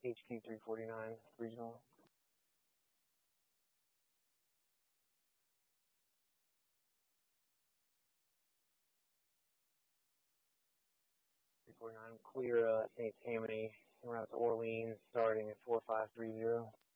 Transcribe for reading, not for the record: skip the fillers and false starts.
HQ 349 regional. I'm clear St. Tammany, around to Orleans, starting at 4530.